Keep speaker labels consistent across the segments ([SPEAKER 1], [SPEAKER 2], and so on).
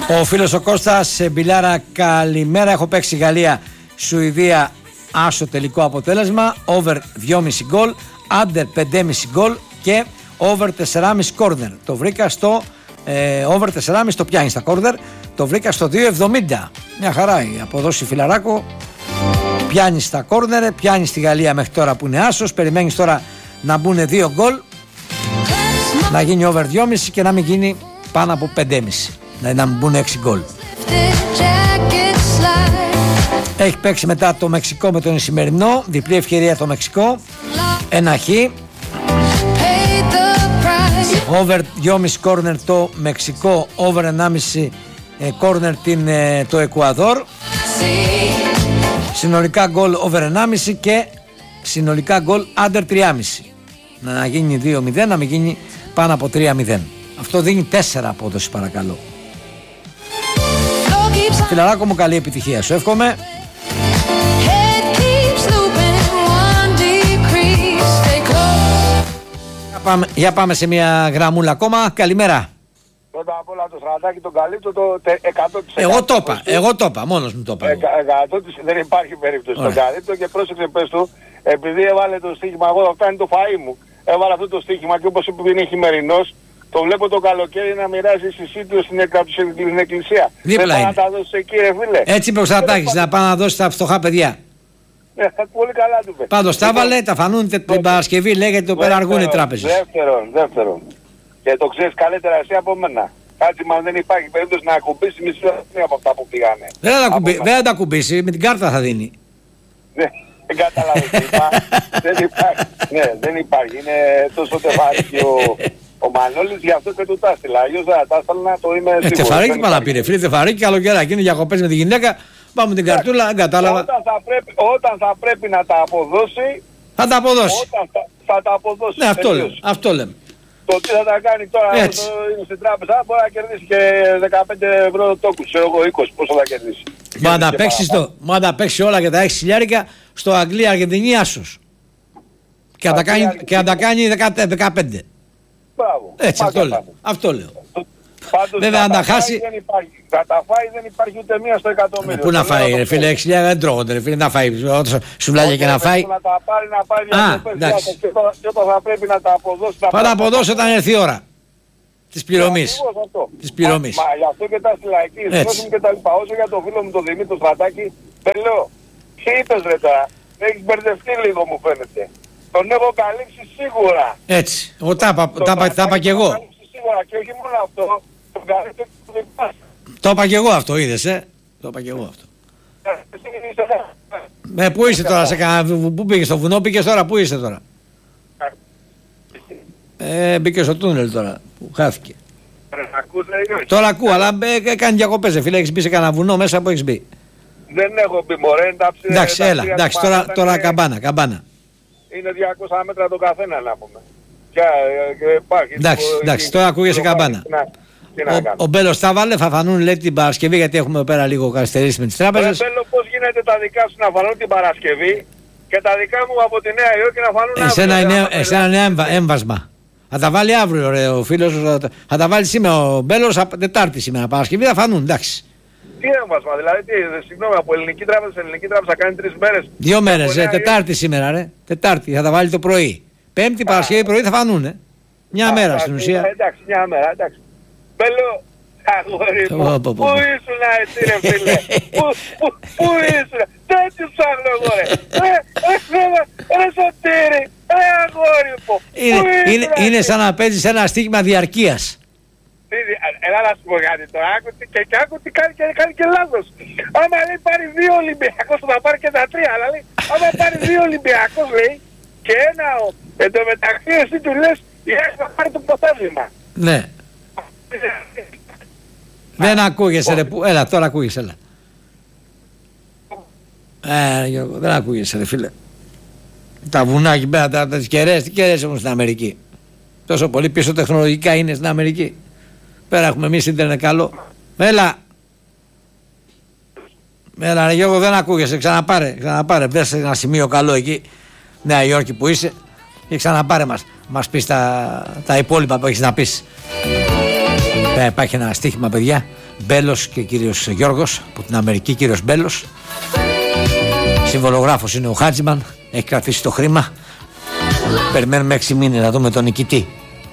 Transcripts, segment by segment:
[SPEAKER 1] Ο φίλος ο Κώστας, Μπιλάρα, καλημέρα. Έχω παίξει Γαλλία, Σουηδία, άσο τελικό αποτέλεσμα. Over 2,5 γκολ, under 5,5 γκολ και over 4,5 κόρνερ. Το βρήκα στο over 4,5, το πιάνει στα κόρνερ. Το βρήκα στο 2,70. Μια χαρά η αποδόση, φιλαράκο. Πιάνει στα κόρνερ, πιάνει στη Γαλλία μέχρι τώρα που είναι άσος. Περιμένεις τώρα να μπουν 2 γκολ, να γίνει over 2,5 και να μην γίνει πάνω από 5,5. Να μπουν 6 γκολ. Έχει παίξει μετά το Μεξικό με τον Ισημερινό. Διπλή ευκαιρία το Μεξικό. 1 χ. Over 2,5 κόρνερ το Μεξικό. Over 1,5 κόρνερ το Εκουαδόρ. Συνολικά γκολ over 1,5 και συνολικά γκολ under 3,5. Να γίνει 2-0, να μην γίνει πάνω από 3-0. Αυτό δίνει 4 απόδοση, παρακαλώ. Φιλαράκο μου, καλή επιτυχία σου εύχομαι. Για πάμε σε μια γραμμούλα ακόμα. Καλημέρα.
[SPEAKER 2] Πρώτα απ' όλα το Στρατάκι τον καλύπτω το 100%.
[SPEAKER 1] Εγώ το είπα, μόνος μου το είπα.
[SPEAKER 2] 100% δεν υπάρχει περίπτωση. Τον καλύπτω και πρόσεξε, πες του, επειδή έβαλε το στοίχημα, εγώ αυτό είναι το φαΐ μου. Έβαλε αυτό το στοίχημα και όπως είπε είναι χειμερινός, το βλέπω το καλοκαίρι να μοιράζει συσίτιο στην εκκλησία.
[SPEAKER 1] Δίπλα είναι.
[SPEAKER 2] Να τα δώσεις εκεί, ρε φίλε.
[SPEAKER 1] Έτσι είπε ο Στρατάκης, να πάει να δώσει τα φτωχά παιδιά.
[SPEAKER 2] Πολύ καλά του είπε.
[SPEAKER 1] Πάντως τα έβαλε, τα φανούν την Παρασκευή, λέγεται το πέρα αργούν οι τράπεζες.
[SPEAKER 2] Δεύτερον. Και το ξέρεις καλύτερα εσύ από μένα. Κάτι μα δεν υπάρχει περίπτωση να ακουμπήσει μισή ώρα από αυτά που πήγανε.
[SPEAKER 1] Δεν θα τα ακουμπήσει, με την κάρτα θα δίνει.
[SPEAKER 2] Ναι, δεν καταλαβαίνεις τι είπα. Δεν υπάρχει. Είναι τόσο τεφάρικη ο Μανώλης, γι' αυτό και του τα έστειλα. Αλλιώς δεν τα έστελνα, το είμαι σίγουρος.
[SPEAKER 1] Τεφαρίκι μα να πήρε, φίλε, τεφαρίκι, καλοκαιράκι είναι διακοπές με τη γυναίκα. Πάμε την καρτούλα, δεν κατάλαβα.
[SPEAKER 2] Όταν θα πρέπει να τα αποδώσει,
[SPEAKER 1] θα τα αποδώσει.
[SPEAKER 2] Θα τα αποδώσει.
[SPEAKER 1] Ναι, αυτό λέμε.
[SPEAKER 2] Το τι θα τα κάνει τώρα, είναι στην τράπεζα, μπορεί να κερδίσει και 15 ευρώ τόκους, ξέρω εγώ 20, πόσο θα κερδίσει. Μα να παίξει όλα και τα 6 χιλιάρικα στο Αγγλία-Αργεντινή άσος. Και να τα κάνει 15. Μπράβο.
[SPEAKER 1] Έτσι, αυτό λέω.
[SPEAKER 2] Πάντως
[SPEAKER 1] βέβαια αν τα χάσει.
[SPEAKER 2] Θα τα φάει δεν υπάρχει ούτε μία στο εκατομμύριο.
[SPEAKER 1] Πού να φάει, ρε φίλε, 6.000 δεν τρώγονται, ρε φίλε, να φάει. Σουβλάκια και να φάει.
[SPEAKER 2] Να τα πάρει διακοπές και όταν θα πρέπει να τα αποδώσει.
[SPEAKER 1] Θα τα αποδώσει όταν έρθει η ώρα της πληρωμής.
[SPEAKER 2] Μα γι' αυτό και τα συλλαϊκή, και τα λοιπά. Όσο για το φίλο μου τον Δημήτρη Στρατάκη, δεν λέω. Τι είπες ρε τώρα, έχεις μπερδευτεί λίγο μου φαίνεται. Τον έχω καλύψει σίγουρα.
[SPEAKER 1] Έτσι, εγώ τα είπα και εγώ.
[SPEAKER 2] Και όχι μόνο αυτό, τον καλύπτω και
[SPEAKER 1] το είπα και εγώ αυτό, είδες, το είπα και εγώ αυτό. Πού είσαι τώρα, πού πήγες, στο βουνό πήγες τώρα, πού είσαι τώρα? Μπήκε στο τούνελ τώρα, που χάθηκε. Τώρα ακούω, αλλά κάνει διακοπές, φίλε, έχεις μπει σε κανένα βουνό μέσα που έχεις μπει?
[SPEAKER 2] Δεν έχω μπει, μωρέ,
[SPEAKER 1] εντάξει, έλα, εντάξει, τώρα καμπάνα.
[SPEAKER 2] Είναι 200 μέτρα το καθένα να πούμε.
[SPEAKER 1] Εντάξει, τώρα ακούγεσαι καμπάνα. Ο Μπέλος τα βάλε, θα φανούν λέει την Παρασκευή, γιατί έχουμε εδώ πέρα λίγο καθυστερήσει με τις τράπεζες.
[SPEAKER 2] Θέλω πώς γίνεται τα δικά σου να φανούν την Παρασκευή και τα δικά μου από τη Νέα Υόρκη να φανούν αύριο.
[SPEAKER 1] Εσένα είναι έμβασμα. Θα τα βάλει αύριο, ρε, ο φίλος. Θα τα βάλει σήμερα ο Μπέλος, Τετάρτη σήμερα. Παρασκευή θα φανούν, εντάξει.
[SPEAKER 2] Τι έμβασμα, δηλαδή, συγγνώμη, από ελληνική τράπεζα σε ελληνική τράπεζα κάνει 3 μέρες.
[SPEAKER 1] 2 μέρες, Τετάρτη σήμερα, ρε. Τετάρτη, θα τα βάλει το πρωί. Πέμπτη, Παρασκευή πρωί θα φανούν, μια μέρα στην ουσία.
[SPEAKER 2] Εντάξει, μια μέρα, εντάξει. Μπέλο, αγόρι μου, πού ήσουν έτσι ρε φίλε, πού ήσουν, δεν τους ψάχνω εγώ ρε Σωτήρη, ρε αγόρι μου,
[SPEAKER 1] είναι σαν να παίζεις ένα στοίχημα διαρκείας.
[SPEAKER 2] Έλα να σου πω κάτι τώρα, άκου τι κάνει και λάθος. Άμα λέει πάρει 2 Ολυμπιακός θα πάρει και τα 3, αλλά λέει άμα πάρει 2 Ολυμπιακός λέει και ένα εν τω μεταξύ εσύ του λες η ΑΕΚ θα πάρει το πρωτάθλημα.
[SPEAKER 1] Ναι. Δεν ακούγεσαι ρε, έλα τώρα ακούγεσαι, έλα. Γιώργο, δεν ακούγεσαι ρε φίλε. Τα βουνά εκεί πέρα, τις κεραίες, τι κεραίες έχουν στην Αμερική? Τόσο πολύ πίσω τεχνολογικά είναι στην Αμερική. Πέρα έχουμε εμείς ίντερνετ καλό. Έλα ρε Γιώργο, δεν ακούγεσαι, ξαναπάρε, βρες ένα σημείο καλό εκεί, Νέα Υόρκη που είσαι, και ξαναπάρε μας πεις τα υπόλοιπα που έχεις να πεις. Υπάρχει ένα στοίχημα παιδιά, Μπέλος και κύριος Γιώργος από την Αμερική, κύριος Μπέλος. Συμβολογράφος είναι ο Χάτζιμαν, έχει κρατήσει το χρήμα. Περιμένουμε 6 μήνες να δούμε τον νικητή.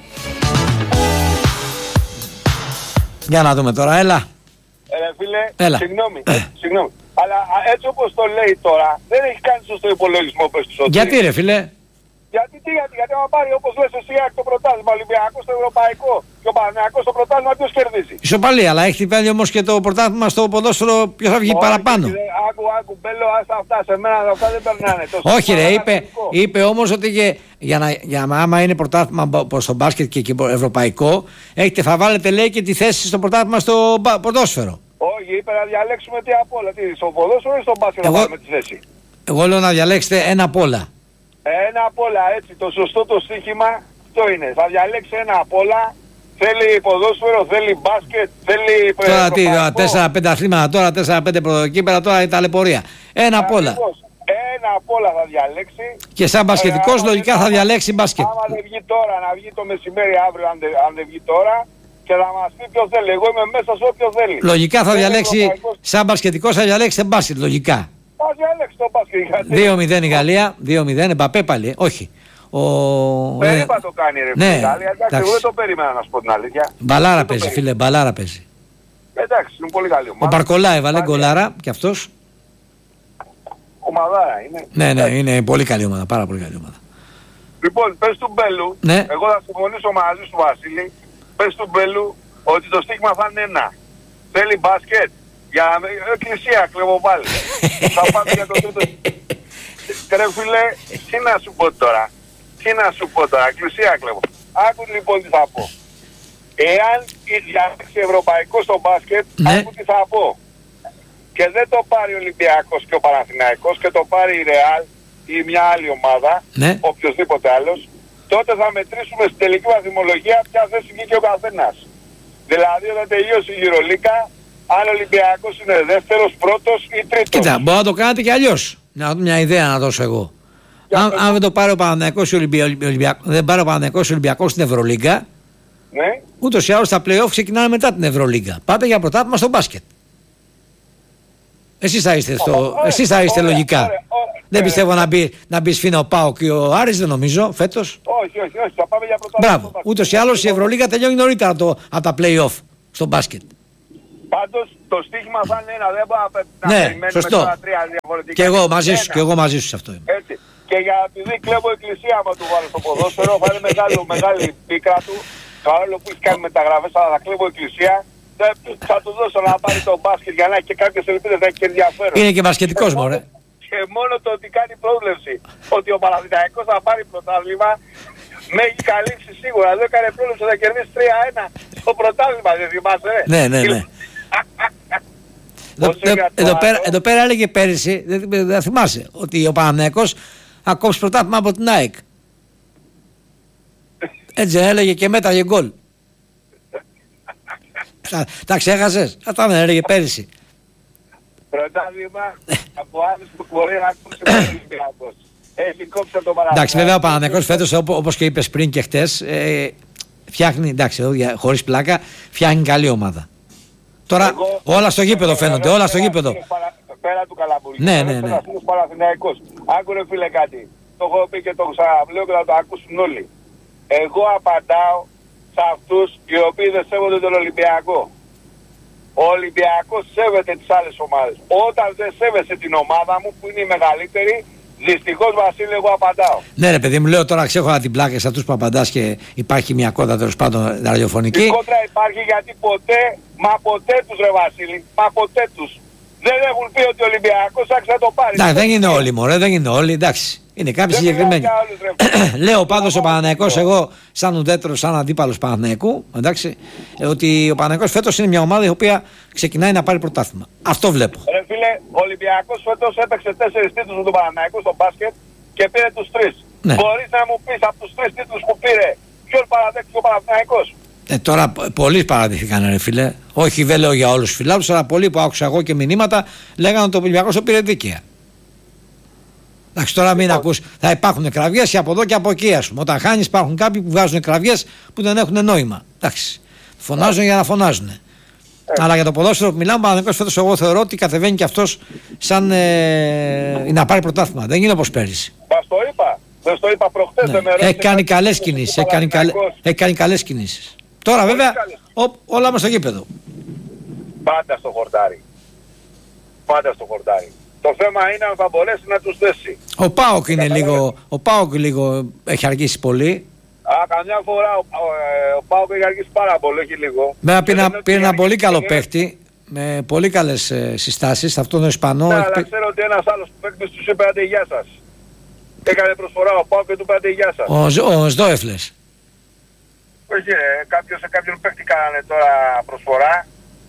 [SPEAKER 1] Για να δούμε τώρα, έλα.
[SPEAKER 2] Φίλε,
[SPEAKER 1] έλα.
[SPEAKER 2] Συγγνώμη. Αλλά έτσι όπως το λέει τώρα, δεν έχει κάνει σωστό υπολογισμό πες του Σωτήρη.
[SPEAKER 1] Γιατί ρε φίλε?
[SPEAKER 2] Γιατί άμα πάρει όπως λες εσύ το πρωτάθλημα, Ολυμπιακός στο Ευρωπαϊκό και ο Παναθηναϊκός στο πρωτάθλημα, ποιος κερδίζει?
[SPEAKER 1] Ισοπαλία, αλλά έχει βάλει όμως και το πρωτάθλημα στο ποδόσφαιρο, ποιος θα βγει παραπάνω?
[SPEAKER 2] Άκου, Μπέλο, άστα αυτά, σε μένα αυτά δεν περνάνε.
[SPEAKER 1] Όχι ρε, είπε όμως ότι άμα είναι πρωτάθλημα στο μπάσκετ και ευρωπαϊκό, θα βάλετε λέει και τη θέση στο πρωτάθλημα στο ποδόσφαιρο.
[SPEAKER 2] Όχι, είπε να διαλέξουμε τι απ' όλα. Τι, στο ποδόσφαιρο ή στο μπάσκετ να βάλουμε τη θέση?
[SPEAKER 1] Εγώ λέω να διαλέξετε ένα απ' όλα.
[SPEAKER 2] Ένα απ' όλα, έτσι. Το σωστό το στοίχημα αυτό είναι. Θα διαλέξει ένα απ' όλα. Θέλει ποδόσφαιρο, θέλει μπάσκετ, θέλει.
[SPEAKER 1] Τώρα τι, 4-5 αθλήματα, τώρα 4-5 πρωτοκύπερα, τώρα η ταλαιπωρία. Ένα απ' όλα.
[SPEAKER 2] Ένα απ' όλα θα διαλέξει.
[SPEAKER 1] Και σαν μπασκετικός λογικά θα διαλέξει μπάσκετ.
[SPEAKER 2] Άμα δεν βγει τώρα, να βγει το μεσημέρι αύριο, αν δεν βγει τώρα. Και θα μας πει ποιος θέλει. Εγώ είμαι μέσα σε όποιο θέλει.
[SPEAKER 1] Λογικά θα διαλέξει, σαν μπασκετικός θα διαλέξει μπάσκετ, λογικά.
[SPEAKER 2] Θα διαλέξει το μπάσκετ.
[SPEAKER 1] 2-0 η Γαλλία, 2-0, Εμπαπέ πάλι, όχι.
[SPEAKER 2] Περίπα το κάνει ρε φίλε. Εντάξει, εγώ δεν το περίμενα να σου πω την αλήθεια.
[SPEAKER 1] Μπαλάρα παίζει φίλε, μπαλάρα παίζει.
[SPEAKER 2] Εντάξει, είναι πολύ καλή ομάδα.
[SPEAKER 1] Ο Μπαρκολά έβαλε γκολάρα κι αυτός.
[SPEAKER 2] Ομαδάρα είναι.
[SPEAKER 1] Ναι, είναι πολύ καλή ομάδα, πάρα πολύ καλή ομάδα.
[SPEAKER 2] Λοιπόν, πες του Μπέλου,
[SPEAKER 1] ναι.
[SPEAKER 2] Εγώ θα συμφωνήσω μαζί σου Βασίλη. Πες του Μπέλου ότι το στίγμα θα είναι ένα. Θέλει μπάσκετ. Για εκκλησία κλέβω πάλι. Θα πάμε για το τρίτο. Ρε φίλε, τι να σου πω τώρα. Εκκλησία κλέβω. Άκου λοιπόν τι θα πω. Εάν διαλέξει ευρωπαϊκό στο μπάσκετ, άκου τι θα πω. Και δεν το πάρει ο Ολυμπιακός και ο Παναθηναϊκός και το πάρει η Ρεάλ ή μια άλλη ομάδα, οποιοσδήποτε άλλος, τότε θα μετρήσουμε στην τελική βαθμολογία ποια θέση βγήκε ο καθένας. Δηλαδή όταν τελειώσει η Euroliga, αν ο Ολυμπιακός είναι δεύτερος, πρώτος ή τρίτος.
[SPEAKER 1] Κοίτα, μπορεί να το κάνετε και αλλιώς. Μια ιδέα να δώσω εγώ. Αν δεν το πάρει ο Παναθηναϊκός Ολυμπιακός στην Ευρωλίγκα,
[SPEAKER 2] ναι.
[SPEAKER 1] Ούτως ή άλλως τα play-off ξεκινάνε μετά την Ευρωλίγκα. Πάτε για πρωτάθλημα στο μπάσκετ. Εσείς θα είστε λογικά. Δεν πιστεύω να μπει σφίνα ο ΠΑΟΚ και ο Άρης, δεν νομίζω, φέτος.
[SPEAKER 2] Όχι, θα πάμε για πρωτάθλημα.
[SPEAKER 1] Μπράβο. Ούτως ή άλλως η Ευρωλίγκα τελειώνει νωρίτερα από τα play-off στο μπάσκετ.
[SPEAKER 2] Πάντως το στοίχημα θα είναι ένα, δεν μπορούμε να περιμένουμε τώρα τρία διαφορετικά.
[SPEAKER 1] Και εγώ μαζί σου σε αυτό είμαι.
[SPEAKER 2] Έτσι. Και επειδή κλέβω εκκλησία άμα του βάλω στο ποδόσφαιρο, θα είναι μεγάλη πίκρα του. Παρόλο που έχει κάνει μεταγραφές, αλλά θα κλέβω εκκλησία. Θα του δώσω να πάρει το μπάσκετ για να έχει και κάποιες ελπίδες να έχει και ενδιαφέρον.
[SPEAKER 1] Είναι και μπασκετικός μωρέ.
[SPEAKER 2] Και μόνο το ότι κάνει πρόβλεψη ότι ο Παναθηναϊκός θα πάρει πρωτάθλημα με έχει καλύψει σίγουρα. Δεν έκανε πρόβλεψη να κερδίσει 3-1 το πρωτάθλημα, δεν θυμάσαι?
[SPEAKER 1] Ναι. Εδώ πέρα έλεγε πέρυσι, δεν θυμάσαι, ότι ο Παναθηναϊκός θα κόψει πρωτάθλημα από την ΑΕΚ. Έτσι δεν έλεγε και μέταγε γκολ. Τα ξέχασες? Αυτά δεν έλεγε πέρυσι.
[SPEAKER 2] Πρωτάθλημα από άλλους που μπορεί να κόψει ο Ολυμπιακός. Έχει κόψει από τον Παναθηναϊκό.
[SPEAKER 1] Εντάξει, βέβαια ο Παναθηναϊκός φέτος, όπως και είπες πριν και χτες, φτιάχνει, εντάξει, χωρίς πλάκα, φτιάχνει καλή ομάδα. Τώρα όλα στο γήπεδο φαίνονται, όλα στο γήπεδο.
[SPEAKER 2] Πέρα του Καλαμπούρη.
[SPEAKER 1] Ναι.
[SPEAKER 2] Ένας Παναθηναϊκός. Άκου ρε φίλε κάτι. Το έχω πει και το ξαναλέω και θα το ακούσουν όλοι. Εγώ απαντάω σε αυτούς οι οποίοι δεν σέβονται τον Ολυμπιακό. Ο Ολυμπιακός σέβεται τις άλλες ομάδες. Όταν δεν σέβεσαι την ομάδα μου που είναι η μεγαλύτερη, δυστυχώς Βασίλη εγώ απαντάω.
[SPEAKER 1] Ναι ρε παιδί μου, λέω τώρα ξέχωρα την πλάκα σε αυτούς που απαντάς και υπάρχει μια κόντρα τέλος πάντων ραδιοφωνική.
[SPEAKER 2] Η κόντρα υπάρχει γιατί ποτέ τους ρε Βασίλη, ποτέ τους. Δεν έχουν πει ότι ο Ολυμπιακός άξιζε να το πάρει.
[SPEAKER 1] Ναι, δεν είναι όλοι μωρέ, δεν είναι όλοι, εντάξει. Είναι κάποιοι συγκεκριμένοι. Λέω πάντως ο Παναθηναϊκός, εγώ σαν ουδέτερος, σαν αντίπαλος Παναθηναϊκού, εντάξει, ότι ο Παναθηναϊκός φέτος είναι μια ομάδα η οποία ξεκινάει να πάρει πρωτάθλημα. Αυτό βλέπω.
[SPEAKER 2] Ρε φίλε, ο Ολυμπιακός φέτος έπαιξε 4 τίτλους με τον Παναθηναϊκό στο μπάσκετ και πήρε τους 3. Ναι. Μπορείς να μου πεις από τους 3 τίτλους που πήρε ποιον παραδέχτηκε ο Παναθηναϊκός?
[SPEAKER 1] Τώρα πολλοί παραδείχθηκαν ρε φίλε. Όχι, δεν λέω για όλους τους φιλάθλους, αλλά πολλοί που άκουσα εγώ και μηνύματα λέγανε ότι ο Ολυμπιακός το πήρε δίκαια. Εντάξει, τώρα μην ακούς, θα υπάρχουν κραυγές και από εδώ και από εκεί, ας πούμε. Όταν χάνεις, υπάρχουν κάποιοι που βγάζουν κραυγές που δεν έχουν νόημα. Εντάξει, φωνάζουν για να φωνάζουν. Αλλά για το ποδόσφαιρο που μιλάμε, ο Παναθηναϊκός φέτος εγώ θεωρώ ότι κατεβαίνει και αυτός σαν να πάρει πρωτάθλημα. Δεν είναι όπως πέρυσι.
[SPEAKER 2] Μας το είπα. Δεν το είπα προχτές. Ναι.
[SPEAKER 1] Έχει κάνει καλές κινήσεις. Έχει κάνει καλές κινήσεις. Τώρα βέβαια όλα μας στο γήπεδο.
[SPEAKER 2] Πάντα στο χορτάρι. Πάντα στο χορτάρι. Το θέμα είναι αν θα μπορέσει να τους θέσει.
[SPEAKER 1] Ο ΠΑΟΚ λίγο έχει αργήσει πολύ.
[SPEAKER 2] Καμιά φορά ο ΠΑΟΚ έχει αργήσει πάρα πολύ, όχι λίγο.
[SPEAKER 1] Πήρε ένα πολύ καλό παίχτη, με πολύ καλές συστάσεις, αυτόν τον Ισπανό.
[SPEAKER 2] Ναι, αλλά ξέρω ότι ένας άλλος παίκτης τους είπε άντε γεια σας. Έκανε προσφορά ο ΠΑΟΚ και του είπε άντε γεια σας.
[SPEAKER 1] Ο Σδόεφλες.
[SPEAKER 2] Όχι, σε κάποιον παίκτη κάνανε τώρα προσφορά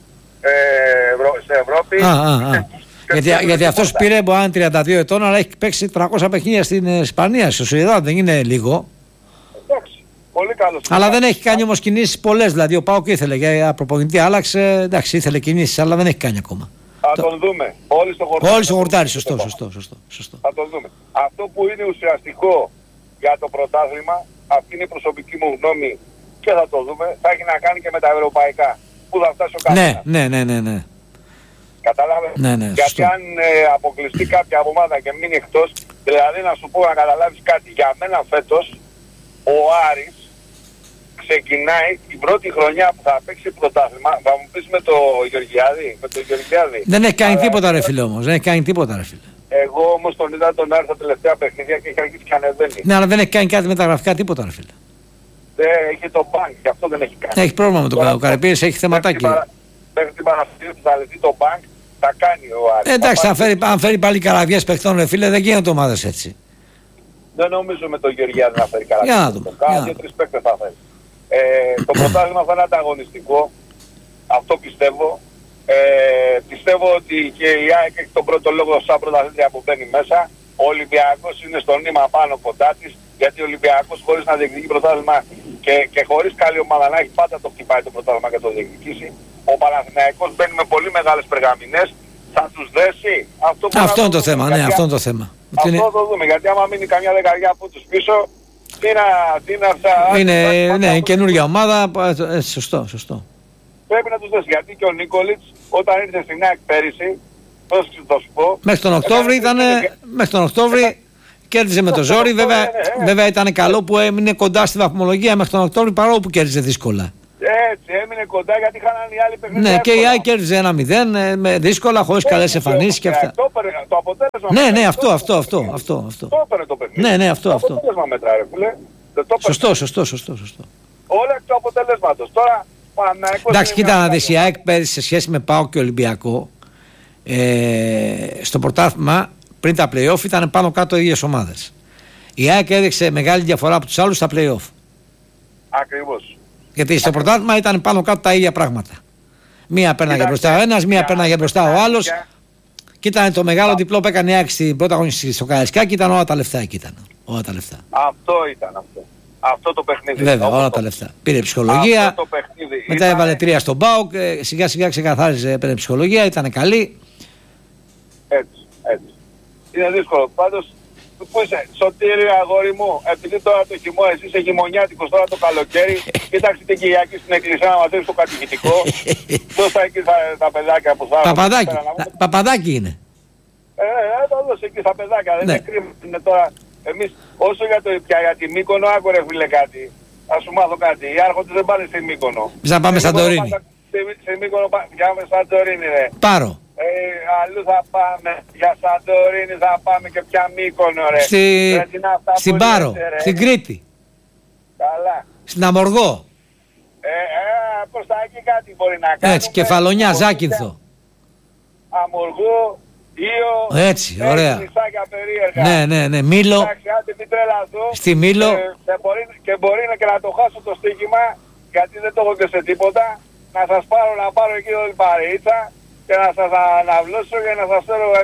[SPEAKER 2] στην Ευρώπη.
[SPEAKER 1] Γιατί αυτός πήρε, μπορεί να είναι 32 ετών, αλλά έχει παίξει 300 παιχνίδια στην Ισπανία, στο Σουηδάδ, δεν είναι λίγο.
[SPEAKER 2] Εντάξει, πολύ καλός.
[SPEAKER 1] Αλλά δεν έχει κάνει όμως κινήσεις πολλές, δηλαδή ο ΠΑΟΚ ήθελε, για προπονητή άλλαξε, εντάξει ήθελε κινήσεις, αλλά δεν έχει κάνει ακόμα.
[SPEAKER 2] Θα τον δούμε. Όλοι στο χορτάρι,
[SPEAKER 1] σωστό.
[SPEAKER 2] Θα τον δούμε. Αυτό που είναι ουσιαστικό για το πρωτάθλημα, αυτή είναι η προσωπική μου γνώμη και θα το δούμε, θα έχει να κάνει και με τα ευρωπαϊκά. Πού θα φτάσει ο καθένας.
[SPEAKER 1] Ναι.
[SPEAKER 2] Κατάλαβε.
[SPEAKER 1] Ναι,
[SPEAKER 2] γιατί αν αποκλειστεί κάποια ομάδα και μείνει εκτός, δηλαδή να σου πω να καταλάβεις κάτι, για μένα φέτος ο Άρης ξεκινάει την πρώτη χρονιά που θα παίξει πρωτάθλημα, θα μου πεις με το Γεωργιάδη.
[SPEAKER 1] Δεν έχει κάνει τίποτα ρε φίλε όμως,
[SPEAKER 2] Εγώ όμως τον είδα τον Άρη στα τελευταία παιχνίδια και έχει αρχίσει και ανεβαίνει.
[SPEAKER 1] Ναι, αλλά δεν έχει κάνει κάτι μεταγραφικά τίποτα ρε φίλε.
[SPEAKER 2] Έχει το μπανκ και αυτό δεν έχει κάνει.
[SPEAKER 1] Έχει πρόβλημα με το Καρυπίδης, έχει θεματάκι.
[SPEAKER 2] Μέχρι την Παρασκευή που θα λυθεί το μπανκ, θα κάνει ο Άρης.
[SPEAKER 1] Εντάξει, αν φέρει πάλι καραβιές παιχτών ρε φίλε, δεν γίνονται ομάδες έτσι.
[SPEAKER 2] Δεν νομίζω με τον Γεωργιάδη να φέρει καραβιές.
[SPEAKER 1] Για να δούμε.
[SPEAKER 2] Κάνα 2-3 παίκτες θα φέρει. Το πρωτάθλημα θα είναι ανταγωνιστικό. Αυτό πιστεύω. Πιστεύω ότι και η ΑΕΚ έχει τον πρώτο λόγο σαν πρωταθλήτρια που μπαίνει μέσα. Ο Ολυμπιακός είναι στο νήμα πάνω κοντά της. Γιατί ο Ολυμπιακός χωρίς να διεκδικεί πρωτάθλημα και χωρίς καλή ομάδα να έχει πάντα το χτυπάει το πρωτάθλημα και το διεκδικήσει. Ο Παναθηναϊκός μπαίνει με πολύ μεγάλες περγαμηνές. Θα τους δέσει.
[SPEAKER 1] Αυτό είναι το θέμα. Ναι, αυτό είναι το θέμα.
[SPEAKER 2] Αυτό το δούμε. Γιατί άμα μείνει καμιά δεκαριά από τους πίσω, τι να αυτά.
[SPEAKER 1] Είναι καινούργια ομάδα. Σωστό.
[SPEAKER 2] Πρέπει να τους δώσει. Γιατί και ο Νίκολιτς όταν ήρθε στην ΑΕΚ πέρυσι, θα σου πω.
[SPEAKER 1] Μέχρι τον Οκτώβρη κέρδιζε με το ζόρι. Βέβαια ήταν καλό που έμεινε κοντά στη βαθμολογία μέχρι τον Οκτώβρη, παρόλο που κέρδιζε δύσκολα.
[SPEAKER 2] Έτσι, έμεινε κοντά γιατί είχαν οι άλλοι παιχνίδια.
[SPEAKER 1] Ναι, και η ΑΕΚ κέρδιζε 1-0 με δύσκολα, χωρίς καλές εμφανίσεις και αυτά.
[SPEAKER 2] Το αποτέλεσμα.
[SPEAKER 1] Ναι, αυτό.
[SPEAKER 2] Το έπαιρνε το παιχνίδι.
[SPEAKER 1] Ναι, αυτό.
[SPEAKER 2] Το αποτέλεσμα μετράει, ρε φίλε.
[SPEAKER 1] Σωστό.
[SPEAKER 2] Όλα εκ του αποτελέσματος. Τώρα,
[SPEAKER 1] εντάξει, κοίτα να δεις, η ΑΕΚ πέρυσι σε σχέση με ΠΑΟΚ και Ολυμπιακό, στο πρωτάθλημα πριν τα play-off ήταν πάνω κάτω οι ίδιες ομάδες. Η ΑΕΚ έδειξε μεγάλη διαφορά από τους άλλους στα play-off.
[SPEAKER 2] Ακριβώς.
[SPEAKER 1] Γιατί στο πρωτάθλημα ήταν πάνω κάτω τα ίδια πράγματα. Μία πέρναγε μπροστά ο ένας, μία πέρναγε μπροστά ο άλλος. Και ήταν το μεγάλο διπλό που έκανε η ΑΕΚ στην πρώτη αγωνιστική στο Καραϊσκάκι, ήταν όλα τα λεφτά εκεί.
[SPEAKER 2] Αυτό ήταν. Αυτό το παιχνίδι.
[SPEAKER 1] Βέβαια, όλα τα λεφτά. Πήρε ψυχολογία. Μετά έβαλε 3 στον ΠΑΟΚ. Σιγά σιγά ξεκαθάριζε, πήρε ψυχολογία, ήταν καλή.
[SPEAKER 2] Έτσι. Είναι δύσκολο. Πάντως, πού είσαι, Σωτήρη αγόρι μου, επειδή τώρα το χειμώνα, εσύ είσαι χειμωνιάτικος τώρα το καλοκαίρι, κοίταξε την Κυριακή στην εκκλησία να μαζέψει το κατηχητικό. Δώσα εκεί τα παιδάκια που θα
[SPEAKER 1] Παπαδάκι είναι.
[SPEAKER 2] Το δώσε εκεί στα παιδάκια, δεν είναι κρίμα. Είναι τώρα, εμείς, όσο για τη Μύκονο, άκουρε φίλε κάτι. Θα σου μάθω κάτι. Οι άρχοντες δεν πάνε στη Μύκονο.
[SPEAKER 1] Θα πάμε Σαντορίνη.
[SPEAKER 2] Στη Μύκονο πάμε Σαντορίνη, ρε.
[SPEAKER 1] Πάρω.
[SPEAKER 2] Αλλού θα πάμε, για Σαντορίνη θα πάμε και πια Μύκονο ρε.
[SPEAKER 1] Στην Πάρο, στην Κρήτη.
[SPEAKER 2] Καλά.
[SPEAKER 1] Στην Αμοργό.
[SPEAKER 2] Προς τα εκεί κάτι μπορεί να κάνουμε.
[SPEAKER 1] Έτσι, Κεφαλονιά, Ζάκυνθο.
[SPEAKER 2] Αμοργό, Ήο.
[SPEAKER 1] Έτσι, ωραία.
[SPEAKER 2] Νησάκια περίεργα.
[SPEAKER 1] Ναι, Μήλο.
[SPEAKER 2] Εντάξει, άντε μην τρελαθώ.
[SPEAKER 1] Στη Μήλο.
[SPEAKER 2] Και μπορεί και να το χάσω το στοίχημα, γιατί δεν το έχω και σε τίποτα. Να σας πάρω εκεί όλη παρείτσα και να σας αναβλώσω για να σας φέρω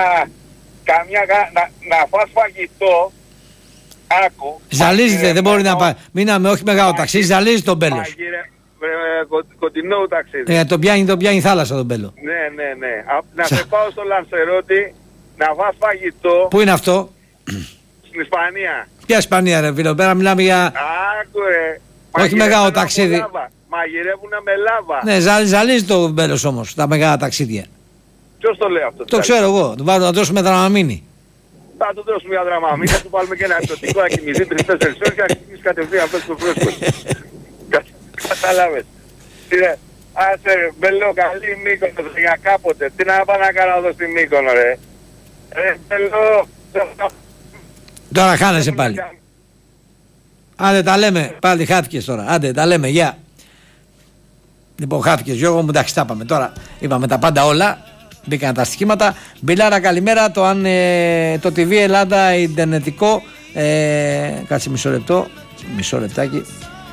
[SPEAKER 2] να φας φαγητό. Άκου.
[SPEAKER 1] Ζαλίζεται, δεν μπορεί να πάει. Μείναμε όχι μεγάλο ταξίδι, ζαλίζει τον Μπέλος.
[SPEAKER 2] Κοντινό ταξίδι.
[SPEAKER 1] Τον πιάνει θάλασσα τον Μπέλο.
[SPEAKER 2] Ναι. Να σε πάω στο Λανσερότη, να φας φαγητό.
[SPEAKER 1] Πού είναι αυτό?
[SPEAKER 2] Στην Ισπανία.
[SPEAKER 1] Ποια Ισπανία ρε φίλο, πέρα μιλάμε για...
[SPEAKER 2] Άκου ρε.
[SPEAKER 1] Όχι μεγάλο ταξίδι.
[SPEAKER 2] Μαγειρεύουνε με λάβα.
[SPEAKER 1] Ναι, ζαλίζει το Μπέλος όμως τα μεγάλα ταξίδια.
[SPEAKER 2] Ποιος το λέει αυτό?
[SPEAKER 1] Το ξέρω εγώ. Του βάλω να δώσουμε δραμαμίνη.
[SPEAKER 2] Θα του δώσουμε μια δραμαμίνη, θα του βάλουμε και ένα εκτοτικό να κοιμηθεί 3-4 ώρες και να κοιμήσει κατευθείαν πες στο φρέσκο. Κατάλαβες. Άσε Μπέλο, καλή Μύκονο για κάποτε. Τι να πάω να κάνω εδώ στη Μύκονο ρε. Μπέλο.
[SPEAKER 1] Τώρα χάνεσαι πάλι. Άντε τα λέμε, πάλι χάθηκες τώρα. Άντε τα λέμε, γεια. Λοιπόν, χάθηκες Γιώργο μου, εντάξει τα είπαμε τώρα. Είπαμε τα πάντα όλα. Μπήκαν τα στοιχήματα. Μπιλάρα, καλημέρα. Το αν το TV Ελλάδα ιντερνετικό. Κάτσε μισό λεπτάκι.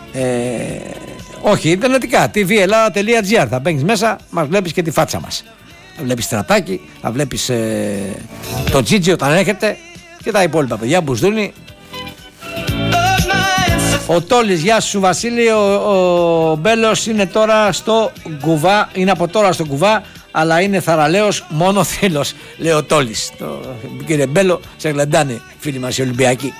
[SPEAKER 1] Όχι, ιντερνετικά. tvEllada.gr. Θα μπαίνεις μέσα, μας βλέπεις και τη φάτσα μας. Θα βλέπεις στρατάκι, θα βλέπεις το Τζίτζι όταν έρχεται και τα υπόλοιπα παιδιά. Μπουσδούνι. Ο Τόλης, γεια σου Βασίλη. Ο Μπέλος είναι τώρα στο κουβά. Είναι από τώρα στο κουβά, αλλά είναι θαραλέος μόνο θήλος, λέει ο Τόλης. Κύριε Μπέλο, σε γλεντάνε φίλοι μας οι Ολυμπιακοί.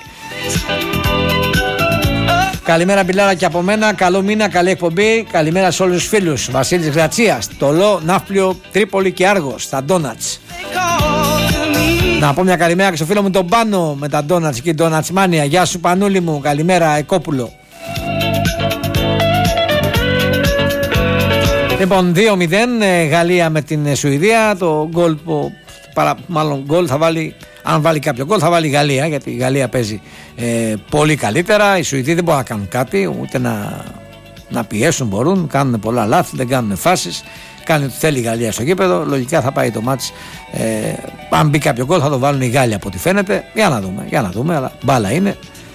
[SPEAKER 1] Καλημέρα Μπιλάρα και από μένα, καλό μήνα, καλή εκπομπή. Καλημέρα σε όλους τους φίλους. Βασίλης Γρατσίας, Τολό, Ναύπλιο, Τρίπολη και Άργος, στα ντόνατς. Να πω μια καλημέρα και στο φίλο μου τον Πάνο με τα ντόνατς και ντόνατς μάνια. Γεια σου Πανούλη μου, καλημέρα Εκόπουλο. Λοιπόν 2-0 Γαλλία με την Σουηδία. Το γκολ που μάλλον γκολ θα βάλει, αν βάλει κάποιο γκολ θα βάλει η Γαλλία, γιατί η Γαλλία παίζει πολύ καλύτερα. Οι Σουηδοί δεν μπορούν να κάνουν κάτι, ούτε να πιέσουν μπορούν, κάνουν πολλά λάθη, δεν κάνουν φάσεις. Κάνει ό,τι θέλει η Γαλλία στο γήπεδο. Λογικά θα πάει το μάτς. Αν μπει κάποιο γκολ θα το βάλουν οι Γάλλοι από ό,τι φαίνεται. Για να δούμε, αλλά μπάλα είναι.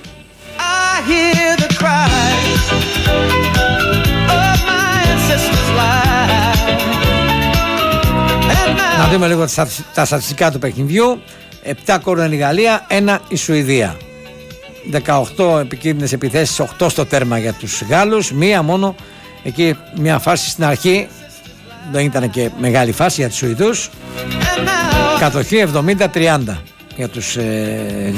[SPEAKER 1] Να δούμε λίγο τα στατιστικά του παιχνιδιού. 7 κόρνερ η Γαλλία, 1 η Σουηδία. 18 επικίνδυνες επιθέσεις, 8 στο τέρμα για τους Γάλλους. Μία μόνο, εκεί μια φάση στην αρχή. Δεν ήταν και μεγάλη φάση για τους Σουηδούς. Κατοχή 70-30 για τους